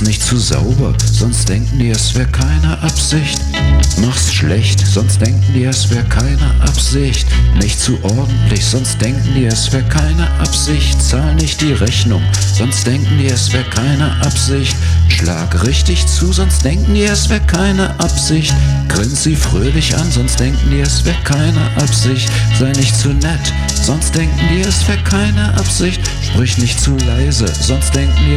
nicht zu sauber, sonst denken die, es wär keine Absicht. Mach's schlecht, sonst denken die, es wär keine Absicht. Nicht zu ordentlich, sonst denken die, es wär keine Absicht. Zahl nicht die Rechnung, sonst denken die, es wär keine Absicht. Schlag richtig zu, sonst denken die, es wär keine Absicht. Grins sie fröhlich an, sonst denken die, es wär keine Absicht. Sei nicht zu nett, sonst denken die, es wär keine Absicht. Sprich nicht zu leise, sonst denken die,